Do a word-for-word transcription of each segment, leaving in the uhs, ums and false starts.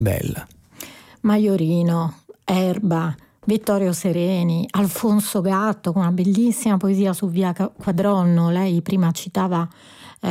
bella. Maiorino, Erba, Vittorio Sereni, Alfonso Gatto con una bellissima poesia su Via Quadronno. Lei prima citava eh,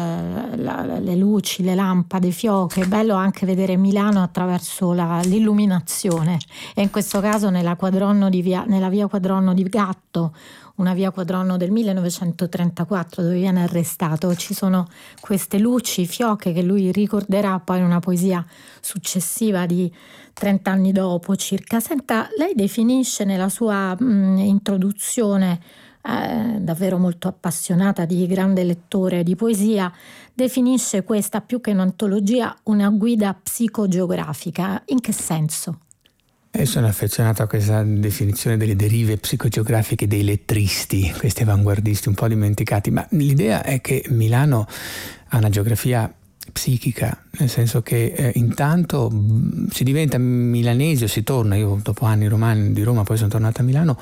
la, le luci, le lampade, i fiochi. È bello anche vedere Milano attraverso la, l'illuminazione, e in questo caso nella, Quadronno di via, nella Via Quadronno di Gatto, una Via Quadronno del millenovecentotrentaquattro dove viene arrestato. Ci sono queste luci, fioche che lui ricorderà poi in una poesia successiva di trent'anni dopo circa. Senta, lei definisce nella sua mh, introduzione, eh, davvero molto appassionata, di grande lettore di poesia, definisce questa più che un'antologia una guida psicogeografica. In che senso? E sono affezionato a questa definizione delle derive psicogeografiche dei lettristi, questi avanguardisti un po' dimenticati, ma l'idea è che Milano ha una geografia psichica, nel senso che eh, intanto mh, si diventa milanesi o si torna, io dopo anni romani di Roma poi sono tornato a Milano,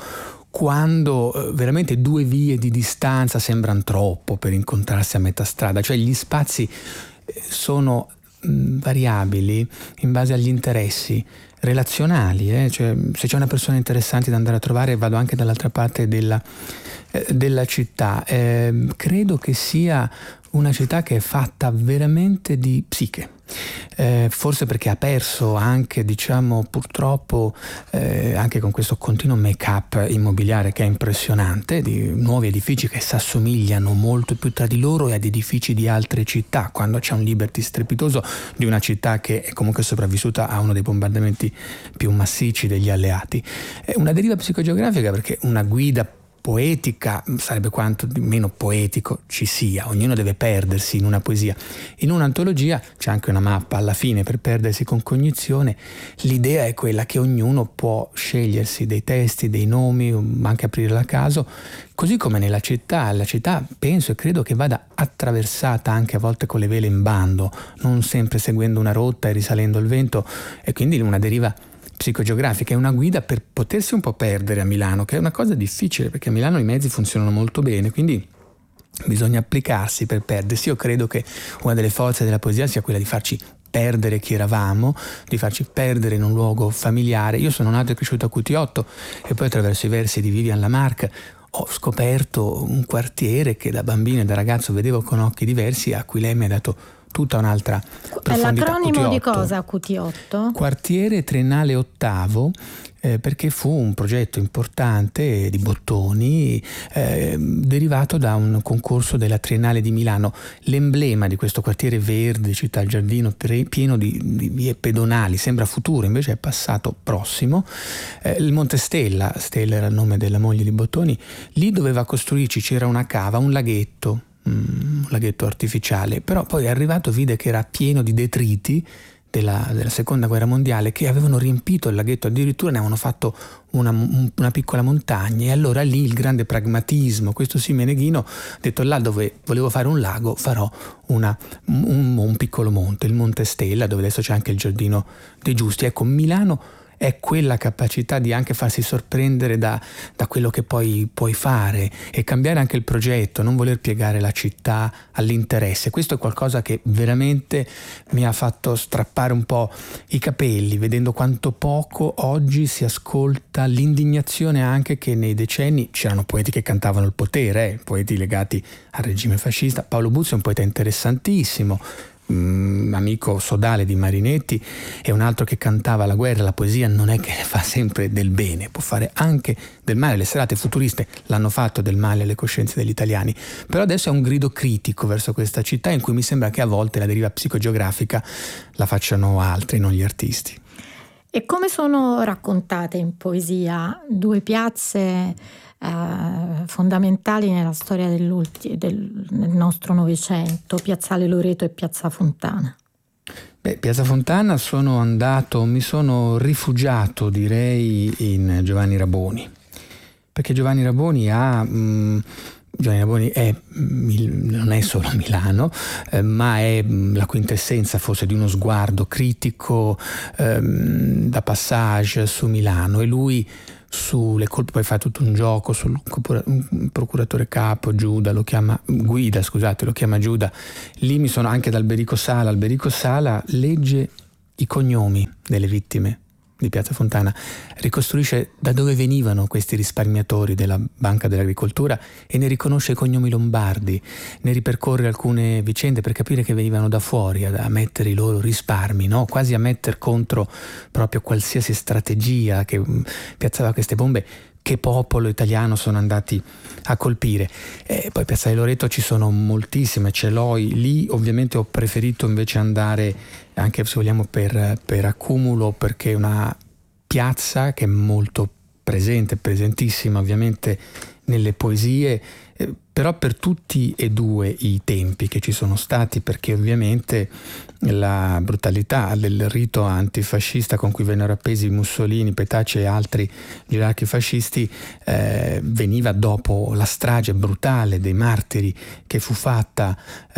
quando eh, veramente due vie di distanza sembrano troppo per incontrarsi a metà strada, cioè gli spazi eh, sono mh, variabili in base agli interessi relazionali, eh? Cioè, se c'è una persona interessante da andare a trovare vado anche dall'altra parte della, eh, della città. Eh, credo che sia una città che è fatta veramente di psiche, eh, forse perché ha perso anche, diciamo, purtroppo eh, anche con questo continuo make-up immobiliare che è impressionante, di nuovi edifici che si assomigliano molto più tra di loro e ad edifici di altre città, quando c'è un Liberty strepitoso di una città che è comunque sopravvissuta a uno dei bombardamenti più massicci degli alleati. È una deriva psicogeografica perché una guida poetica sarebbe quanto di meno poetico ci sia, ognuno deve perdersi in una poesia. In un'antologia c'è anche una mappa alla fine per perdersi con cognizione. L'idea è quella che ognuno può scegliersi dei testi, dei nomi, anche aprirla a caso, così come nella città. La città penso e credo che vada attraversata anche a volte con le vele in bando, non sempre seguendo una rotta e risalendo il vento, e quindi una deriva psicogeografica, è una guida per potersi un po' perdere a Milano, che è una cosa difficile perché a Milano i mezzi funzionano molto bene, quindi bisogna applicarsi per perdersi. Io credo che una delle forze della poesia sia quella di farci perdere chi eravamo, di farci perdere in un luogo familiare. Io sono nato e cresciuto a Cutiotto e poi attraverso i versi di Vivian Lamarck ho scoperto un quartiere che da bambino e da ragazzo vedevo con occhi diversi, a cui lei mi ha dato tutta un'altra profondità. È l'acronimo Cutiotto, di cosa Cutiotto? Quartiere Triennale Ottavo, eh, perché fu un progetto importante di Bottoni eh, derivato da un concorso della Triennale di Milano. L'emblema di questo quartiere verde, città al giardino, pieno di, di vie pedonali, sembra futuro, invece è passato prossimo. Eh, il Monte Stella, Stella era il nome della moglie di Bottoni, lì doveva costruirci, c'era una cava, un laghetto, un laghetto artificiale, però poi è arrivato, vide che era pieno di detriti della, della seconda guerra mondiale che avevano riempito il laghetto, addirittura ne avevano fatto una, una piccola montagna, e allora lì il grande pragmatismo, questo sì Meneghino, ha detto: là dove volevo fare un lago farò una, un, un piccolo monte, il Monte Stella, dove adesso c'è anche il Giardino dei Giusti. Ecco, Milano è quella capacità di anche farsi sorprendere da, da quello che poi puoi fare e cambiare anche il progetto, non voler piegare la città all'interesse. Questo è qualcosa che veramente mi ha fatto strappare un po' i capelli, vedendo quanto poco oggi si ascolta l'indignazione anche che nei decenni c'erano poeti che cantavano il potere, eh, poeti legati al regime fascista. Paolo Buzzo è un poeta interessantissimo, Mm, amico sodale di Marinetti, è un altro che cantava la guerra. La poesia non è che fa sempre del bene, può fare anche del male. Le serate futuriste l'hanno fatto del male alle coscienze degli italiani, però adesso è un grido critico verso questa città in cui mi sembra che a volte la deriva psicogeografica la facciano altri, non gli artisti. E come sono raccontate in poesia due piazze eh, fondamentali nella storia del, del nostro Novecento, Piazzale Loreto e Piazza Fontana? Beh, Piazza Fontana sono andato, mi sono rifugiato direi in Giovanni Raboni, perché Giovanni Raboni ha... Mh, Giovanni Raboni è, non è solo Milano, eh, ma è la quintessenza forse di uno sguardo critico ehm, da passage su Milano, e lui sulle colpe poi fa tutto un gioco sul procuratore capo Giuda, lo chiama Guida, scusate, lo chiama Giuda. Lì mi sono anche ad Alberico Sala. Alberico Sala legge i cognomi delle vittime di Piazza Fontana, ricostruisce da dove venivano questi risparmiatori della Banca dell'Agricoltura e ne riconosce i cognomi lombardi, ne ripercorre alcune vicende per capire che venivano da fuori a, a mettere i loro risparmi, no? Quasi a mettere contro proprio qualsiasi strategia che um, piazzava queste bombe. Che popolo italiano sono andati a colpire. E poi a Piazza di Loreto ci sono moltissime, ce l'ho lì. Ovviamente ho preferito invece andare anche, se vogliamo, per, per accumulo, perché è una piazza che è molto presente, presentissima ovviamente nelle poesie, eh, però per tutti e due i tempi che ci sono stati, perché ovviamente la brutalità del rito antifascista con cui vennero appesi Mussolini, Petacci e altri gerarchi fascisti eh, veniva dopo la strage brutale dei martiri che fu fatta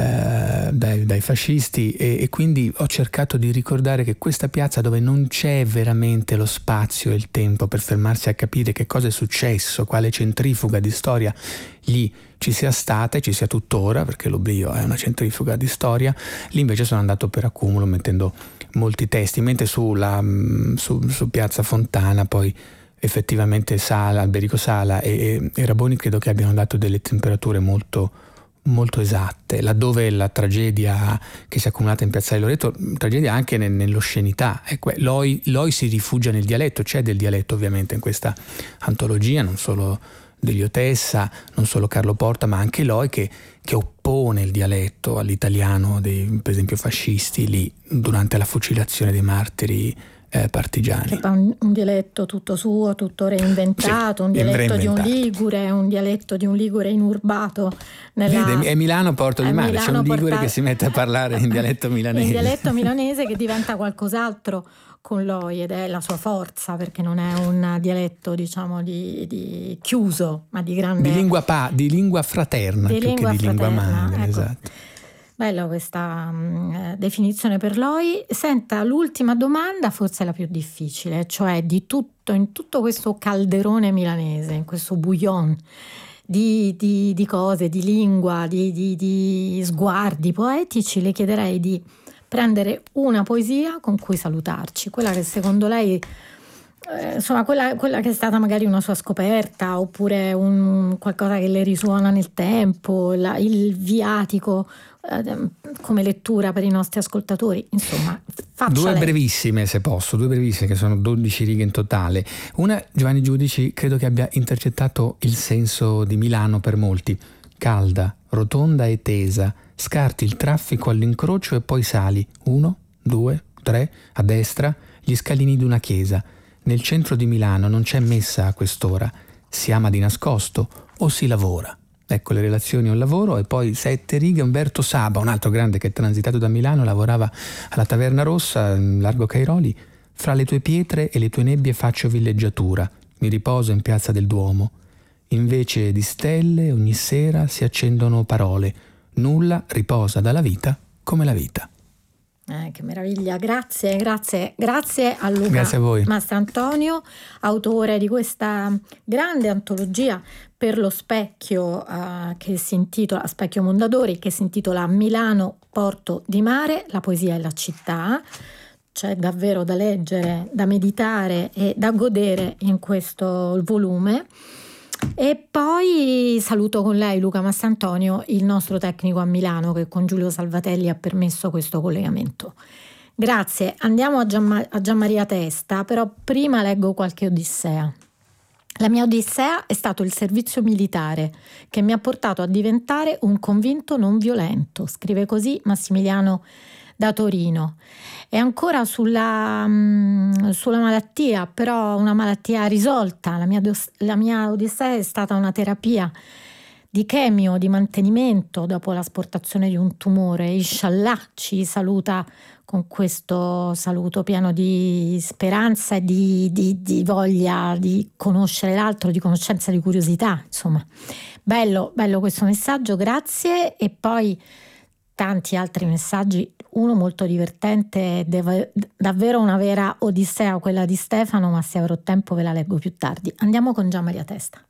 eh, dai, dai fascisti, e, e quindi ho cercato di ricordare che questa piazza, dove non c'è veramente lo spazio e il tempo per fermarsi a capire che cosa è successo, quale centrifuga di storia lì ci sia stata e ci sia tuttora, perché l'Oblio è una centrifuga di storia, lì invece sono andato per accumulo mettendo molti testi, mentre sulla, su, su Piazza Fontana poi effettivamente Sala, Alberico Sala e, e Raboni credo che abbiano dato delle temperature molto, molto esatte, laddove la tragedia che si è accumulata in Piazza di Loreto, tragedia anche ne, nell'oscenità, ecco, Loi, Loi si rifugia nel dialetto, c'è del dialetto ovviamente in questa antologia, non solo Delio Tessa, non solo Carlo Porta, ma anche Loi che, che oppone il dialetto all'italiano dei, per esempio, fascisti lì durante la fucilazione dei martiri eh, partigiani. Un, un dialetto tutto suo, tutto reinventato, sì, un dialetto di un ligure, un dialetto di un ligure inurbato. Nella... Vede, è Milano Porto di Mare, c'è un ligure porta... che si mette a parlare in dialetto milanese. In dialetto milanese che diventa qualcos'altro con Loi, ed è la sua forza, perché non è un dialetto, diciamo, di, di chiuso, ma di grande... Di lingua, pa, di lingua fraterna, di più lingua che di fraterna, lingua madre, ecco. Esatto. Bella questa um, definizione per Loi. Senta, l'ultima domanda forse è la più difficile, cioè di tutto, in tutto questo calderone milanese, in questo bouillon di, di, di cose, di lingua, di, di, di sguardi poetici, le chiederei di prendere una poesia con cui salutarci, quella che secondo lei, eh, insomma, quella, quella che è stata magari una sua scoperta, oppure un qualcosa che le risuona nel tempo, la, il viatico eh, come lettura per i nostri ascoltatori. Insomma, faccia due lei. brevissime, se posso, due brevissime, che sono dodici righe in totale. Una, Giovanni Giudici, credo che abbia intercettato il senso di Milano per molti: calda, rotonda e tesa, scarti il traffico all'incrocio e poi sali uno, due, tre, a destra gli scalini di una chiesa. Nel centro di Milano non c'è messa a quest'ora, si ama di nascosto o si lavora. Ecco le relazioni al lavoro. E poi sette righe, Umberto Saba, un altro grande che è transitato da Milano, lavorava alla Taverna Rossa, largo Cairoli. Fra le tue pietre e le tue nebbie faccio villeggiatura, mi riposo in piazza del Duomo. Invece di stelle ogni sera si accendono parole, nulla riposa dalla vita come la vita. Eh, che meraviglia, grazie, grazie, grazie a Luca grazie a voi. Mastrantonio, autore di questa grande antologia per lo specchio eh, che si intitola Specchio Mondadori, che si intitola Milano Porto di Mare, la poesia e la città. C'è davvero da leggere, da meditare e da godere in questo volume. E poi saluto con lei Luca Mastrantonio, il nostro tecnico a Milano, che con Giulio Salvatelli ha permesso questo collegamento. Grazie, andiamo a, Gian, a Gianmaria Testa, però prima leggo qualche odissea. La mia odissea è stato il servizio militare, che mi ha portato a diventare un convinto non violento, scrive così Massimiliano da Torino. E ancora sulla, mh, sulla malattia, però una malattia risolta. La mia, la mia odissea è stata una terapia di chemio, di mantenimento dopo l'asportazione di un tumore. Inshallah ci saluta con questo saluto pieno di speranza e di, di, di voglia di conoscere l'altro, di conoscenza, di curiosità. Insomma, bello, bello questo messaggio, grazie. E poi tanti altri messaggi, uno molto divertente, deve, davvero una vera odissea quella di Stefano, ma se avrò tempo ve la leggo più tardi. Andiamo con Gianmaria Testa.